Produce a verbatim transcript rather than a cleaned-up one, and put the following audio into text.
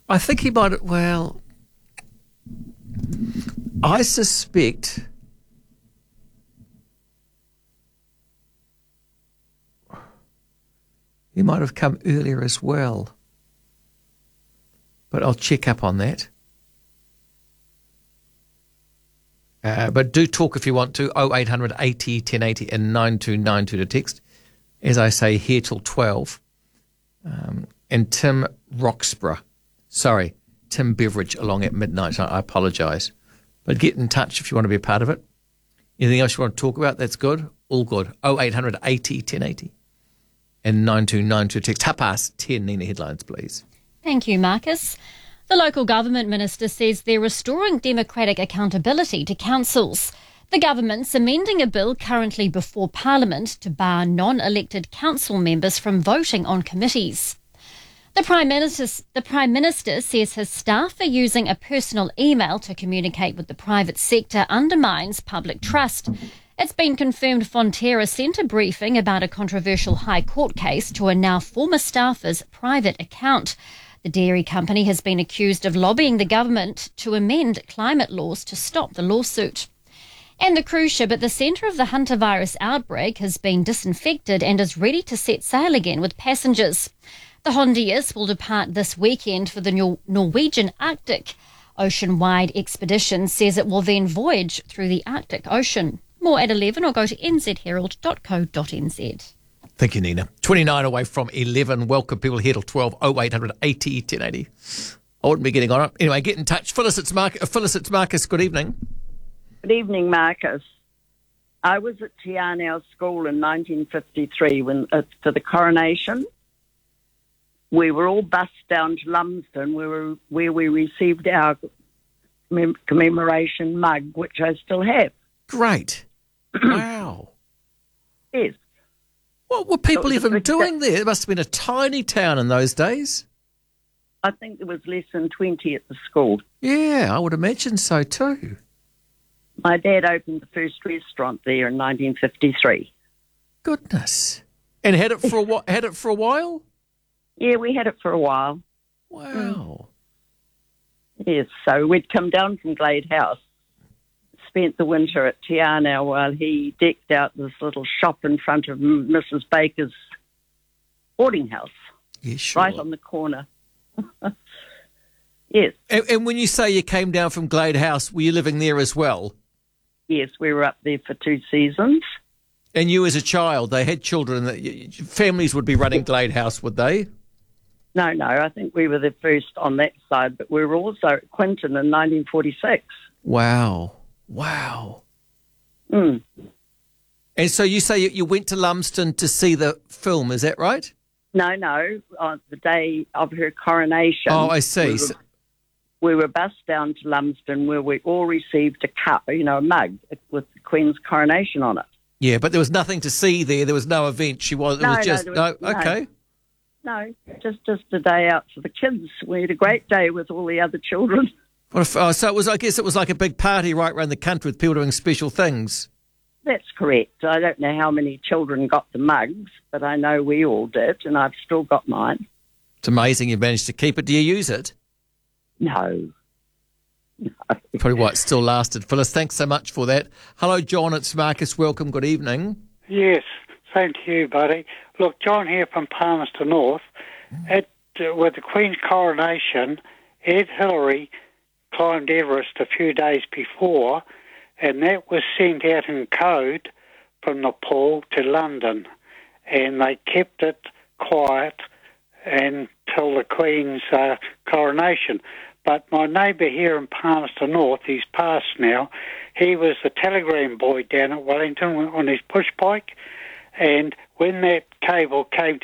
I think he might, well, I suspect he might have come earlier as well. But I'll check up on that. Uh, but do talk if you want to, oh eight hundred eighty ten eighty and nine two nine two to text. As I say, here till twelve. Um, and Tim Roxburgh, sorry, Tim Beveridge along at midnight. I, I apologise. But get in touch if you want to be a part of it. Anything else you want to talk about, that's good. All good. oh eight hundred eighty ten eighty and nine two nine two text. Half past ten, Nina, headlines, please. Thank you, Marcus. The local government minister says they're restoring democratic accountability to councils. The government's amending a bill currently before Parliament to bar non-elected council members from voting on committees. The Prime Minister, the Prime Minister says his staff are using a personal email to communicate with the private sector undermines public trust. It's been confirmed Fonterra sent a briefing about a controversial High Court case to a now former staffer's private account. The dairy company has been accused of lobbying the government to amend climate laws to stop the lawsuit. And the cruise ship at the centre of the hantavirus outbreak has been disinfected and is ready to set sail again with passengers. The Hondias will depart this weekend for the Nor- Norwegian Arctic. Ocean-wide expedition says it will then voyage through the Arctic Ocean. More at eleven or go to n z herald dot co dot n z. Thank you, Nina. twenty-nine away from eleven. Welcome people here till twelve, oh eight hundred eighty ten eighty. I wouldn't be getting on it. Anyway, get in touch. Phyllis, it's, Mark- Phyllis, it's Marcus. Good evening. Good evening, Marcus. I was at Te Anau School in nineteen fifty-three when, uh, for the coronation. We were all bussed down to Lumsden where we, where we received our commem- commemoration mug, which I still have. Great. Wow. Yes. What were people even doing there? It must have been a tiny town in those days. I think there was less than twenty at the school. Yeah, I would imagine so too. My dad opened the first restaurant there in nineteen fifty-three. Goodness. And had it for a while? Had it for a while? Yeah, we had it for a while. Wow. Yes, so we'd come down from Glade House, spent the winter at Te Anau while he decked out this little shop in front of Missus Baker's boarding house. Yeah, sure. Right on the corner. Yes. And, and when you say you came down from Glade House, were you living there as well? Yes, we were up there for two seasons. And you as a child, they had children, that families would be running Glade House, would they? No, no, I think we were the first on that side, but we were also at Quinton in nineteen forty-six. Wow. Wow. Mm. And so you say you, you went to Lumsden to see the film, is that right? No, no, on the day of her coronation. Oh, I see. We were, we were bussed down to Lumsden where we all received a cup, you know, a mug with the Queen's coronation on it. Yeah, but there was nothing to see there. There was no event. She was. It no, was just no, was, no. Okay. No, just just a day out for the kids. We had a great day with all the other children. What if, oh, so it was. I guess it was like a big party right around the country with people doing special things. That's correct. I don't know how many children got the mugs, but I know we all did, and I've still got mine. It's amazing you've managed to keep it. Do you use it? No. No. Probably why it still lasted. Phyllis, thanks so much for that. Hello, John. It's Marcus. Welcome. Good evening. Yes, same to you, buddy. Look, John here from Palmerston North. At, uh, with the Queen's coronation, Ed Hillary climbed Everest a few days before, and that was sent out in code from Nepal to London, and they kept it quiet until the Queen's uh, coronation. But my neighbour here in Palmerston North, he's passed now, he was the telegram boy down at Wellington on his push bike, and when that cable came